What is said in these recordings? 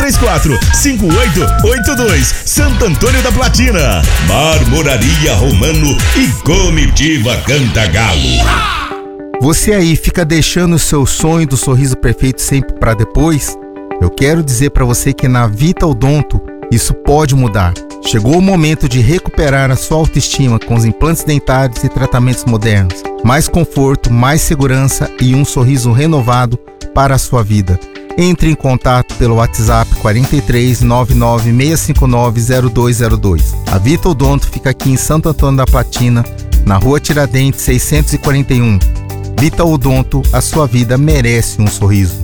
3334-5882, Santo Antônio da Platina. Marmoraria Romano e Comitiva Cantagalo. Você aí fica deixando o seu sonho do sorriso perfeito sempre para depois? Eu quero dizer para você que na Vita Odonto isso pode mudar. Chegou o momento de recuperar a sua autoestima com os implantes dentários e tratamentos modernos. Mais conforto, mais segurança e um sorriso renovado para a sua vida. Entre em contato pelo WhatsApp 43 99 659 0202. A Vita Odonto fica aqui em Santo Antônio da Platina, na Rua Tiradentes 641. Vita Odonto, a sua vida merece um sorriso.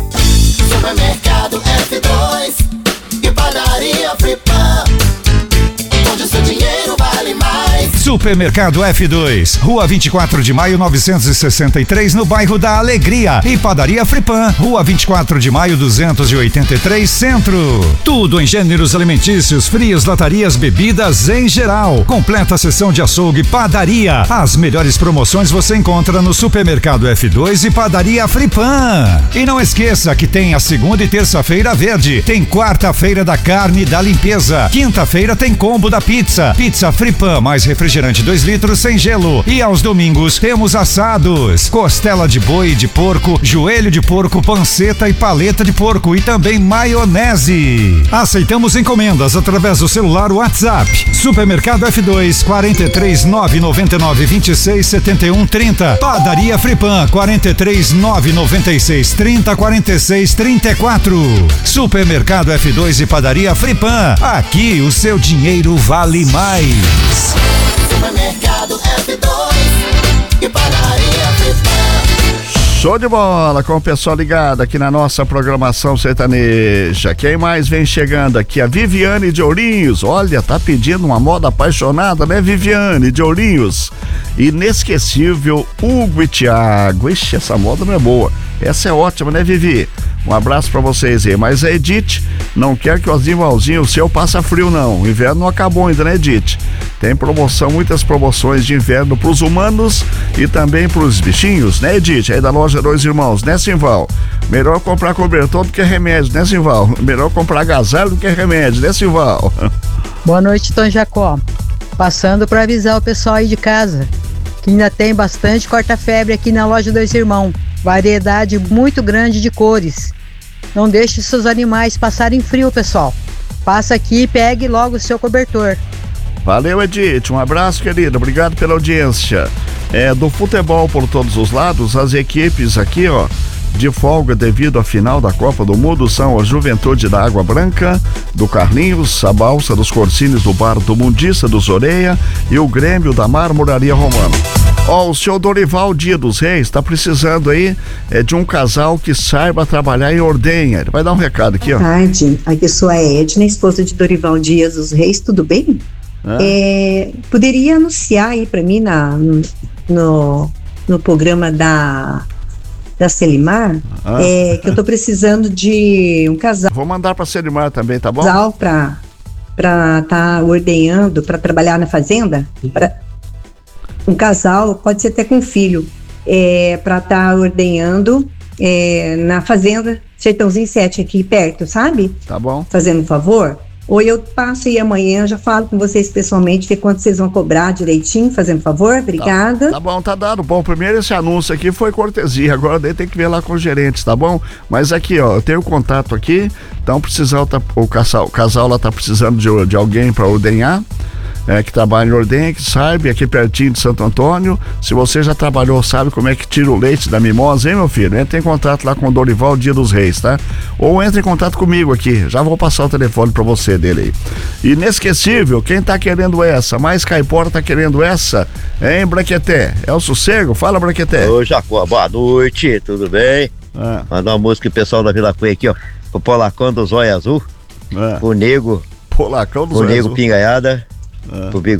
Supermercado F2 e Padaria Fripan, onde o seu dinheiro vale mais. Supermercado F2, Rua 24 de Maio 963, no bairro da Alegria. E Padaria Fripan, Rua 24 de Maio 283, Centro. Tudo em gêneros alimentícios, frios, latarias, bebidas em geral. Completa a seção de açougue Padaria. As melhores promoções você encontra no Supermercado F2 e Padaria Fripan. E não esqueça que tem a segunda e terça-feira verde. Tem quarta-feira da carne e da limpeza. Quinta-feira tem combo da pizza. Pizza Fripan mais refrigerante 2 litros sem gelo. E aos domingos temos assados, costela de boi e de porco, joelho de porco, panceta e paleta de porco e também maionese. Aceitamos encomendas através do celular WhatsApp. Supermercado F2 43 999 26 71 30. Padaria Fripan 43 996 30 46 34. Supermercado F2 e Padaria Fripan. Aqui o seu dinheiro vale mais. Supermercado F2 e Padaria Fripan. Show de bola com o pessoal ligado aqui na nossa programação sertaneja. Quem mais vem chegando aqui? A Viviane de Ourinhos. Olha, tá pedindo uma moda apaixonada, né, Viviane de Ourinhos? Inesquecível, Hugo e Thiago. Ixi, essa moda não é boa. Essa é ótima, né, Vivi? Um abraço pra vocês aí. Mas a Edith não quer que o Osnivalzinho, o seu, passa frio não. O inverno não acabou ainda, né, Edith? Tem promoção, muitas promoções de inverno pros humanos e também pros bichinhos, né, Edith? Aí da loja Dois Irmãos, né, Simval? Melhor comprar cobertor do que remédio, né, Simval? Melhor comprar agasalho do que remédio, né, Simval? Boa noite, Tom Jacó. Passando para avisar o pessoal aí de casa que ainda tem bastante corta-febre aqui na loja Dois Irmãos. Variedade muito grande de cores. Não deixe seus animais passarem frio, pessoal. Passa aqui e pegue logo o seu cobertor. Valeu, Edith. Um abraço, querido. Obrigado pela audiência. Do futebol por todos os lados, as equipes aqui, ó, de folga devido à final da Copa do Mundo são a Juventude da Água Branca, do Carlinhos, a Balsa dos Corcines do Bar do Mundista dos Oreia e o Grêmio da Marmoraria Romana. Ó, o senhor Dorival Dia dos Reis tá precisando aí de um casal que saiba trabalhar em ordenha. Ele vai dar um recado aqui, ó. Boa tarde, aqui sou a Edna, esposa de Dorival Dias dos Reis, tudo bem? Poderia anunciar aí pra mim no programa da Selimar, que eu tô precisando de um casal. Vou mandar pra Selimar também, tá bom? Casal pra tá ordenhando, pra trabalhar na fazenda, um casal, pode ser até com filho, pra tá ordenhando na fazenda Sertãozinho 7 aqui perto, sabe? Tá bom. Fazendo um favor. Ou eu passo aí amanhã, já falo com vocês pessoalmente, ver quanto vocês vão cobrar direitinho, fazendo favor, obrigada. Tá bom, tá dado. Bom, primeiro esse anúncio aqui foi cortesia, agora daí tem que ver lá com os gerentes, tá bom? Mas aqui, ó, eu tenho contato aqui, então o casal lá tá precisando de alguém pra ordenhar, que trabalha em ordenha, que sabe, aqui pertinho de Santo Antônio. Se você já trabalhou, sabe como é que tira o leite da mimosa, hein, meu filho? Entra em contato lá com o Dorival Dia dos Reis, tá? Ou entra em contato comigo aqui, já vou passar o telefone pra você dele aí. Inesquecível, quem tá querendo essa? Mais Caipora tá querendo essa? Hein, Braqueté? É o sossego? Fala, Braqueté. Ô, Jacó, boa noite, tudo bem? Mandar uma música pro pessoal da Vila Cunha aqui, ó. O Polacão do Zóio Azul, o Nego, Polacão do Zóio Azul, o Nego Pingaiada, o